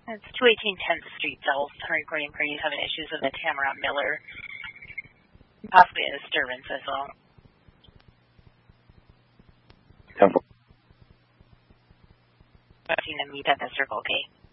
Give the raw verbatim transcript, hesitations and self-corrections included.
It's two eighteen tenth Street South. I'm recording for you having issues with the Tamara Miller. Possibly a disturbance as well. Temple. I've seen them meet at the Circle K.